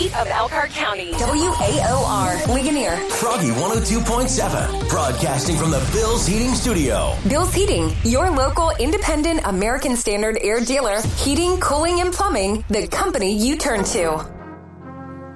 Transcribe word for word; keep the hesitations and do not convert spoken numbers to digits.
heartbeat of Elkhart County. W A O R, Ligonier. Froggy one oh two point seven, broadcasting from the Bill's Heating Studio. Bill's Heating, your local independent American Standard air dealer. Heating, cooling, and plumbing, the company you turn to.